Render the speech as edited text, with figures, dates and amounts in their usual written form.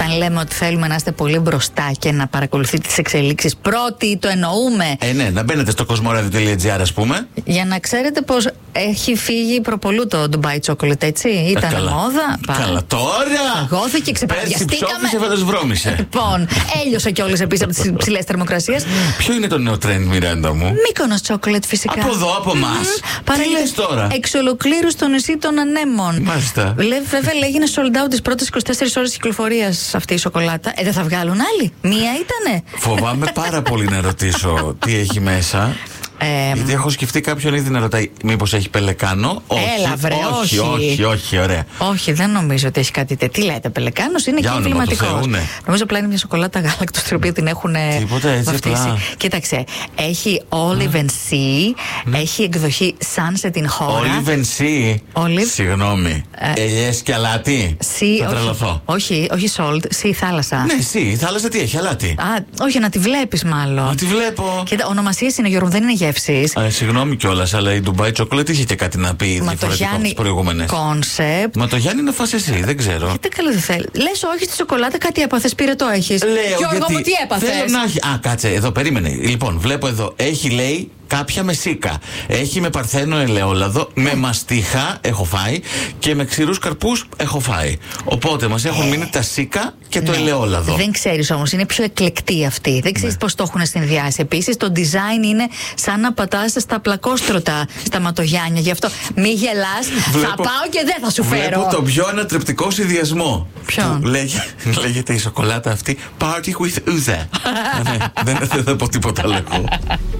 αν λέμε ότι θέλουμε να είστε πολύ μπροστά και να παρακολουθείτε τις εξελίξεις πρώτοι, το εννοούμε. Ναι, να μπαίνετε στο cosmoradio.gr, ας πούμε. Για να ξέρετε πως έχει φύγει προπολού το Dubai Chocolate, έτσι. Ήταν μόδα. Καλά, τώρα! Παγώθηκε, ξεπαδιαστήκαμε. Πέρσι ψόφισε, φέτος βρώμησε. Λοιπόν, έλειωσε κιόλας επίσης από τις υψηλές θερμοκρασίες. Ποιο είναι το νέο trend, Μιράντα μου? Μύκονος Chocolate, φυσικά. Από εδώ, από εμάς. Τι λες τώρα? Εξ ολοκλήρου στο νησί των Ανέμων. Μάλιστα. Βέβαια, έγινε sold out τις πρώτες 24 ώρες κυκλοφορίας αυτή η σοκολάτα. Δεν θα βγάλουν άλλη. Μία ήτανε. Φοβάμαι πάρα πολύ να ρωτήσω τι έχει μέσα. Γιατί έχω σκεφτεί κάποιον ήδη να ρωτάει μήπως έχει πελεκάνο. Έλα, βρε, όχι, ωραία. Όχι, δεν νομίζω ότι έχει κάτι τέτοιο. Τι λέτε, πελεκάνος είναι και εμβληματικός. Ναι. Νομίζω απλά είναι μια σοκολάτα γάλακτος την οποία την έχουν βαφτίσει. Κοίταξε, έχει Olive and Sea, έχει εκδοχή Sunset in Hora. Olive and Sea. Συγγνώμη. Ελιές και αλάτι. Θα τρελαθώ. Όχι salt, Sea θάλασσα. Ναι, Sea, θάλασσα τι έχει, αλάτι. Όχι, να τη βλέπεις μάλλον. Να τη βλέπω. Κοίτα, ονομασίες είναι, Γιώργο, δεν είναι γεύσεις. Συγγνώμη κιόλας, αλλά η Dubai Chocolate είχε και κάτι να πει διαφορετικό από τις προηγούμενες. Κόνσεπτ. Μα το Γιάννη να φας εσύ, δεν ξέρω. Γιατί καλά δεν θέλει. Λες όχι στη σοκολάτα, κάτι έπαθες, πήρε το έχεις. Γιώργο μου, τι έπαθες? Θέλω να έχει. Κάτσε, εδώ περίμενε. Λοιπόν, βλέπω εδώ. Έχει, λέει, κάποια με σίκα. Έχει με παρθένο ελαιόλαδο, με μαστίχα έχω φάει και με ξηρούς καρπούς έχω φάει. Οπότε μας έχουν μείνει τα σίκα και το ελαιόλαδο. Δεν ξέρεις όμως, είναι πιο εκλεκτή αυτή. Δεν ξέρεις πώς το έχουν συνδυάσει. Επίσης το design είναι σαν να πατάς στα πλακόστρωτα στα ματογιάνια. Γι' αυτό μη γελάς, θα πάω και δεν θα σου φέρω. Βλέπω τον πιο ανατρεπτικό συνδυασμό. Ποιον? Λέγεται η σοκολάτα αυτή Party with Uza. Δεν θα πω τίποτα άλλο.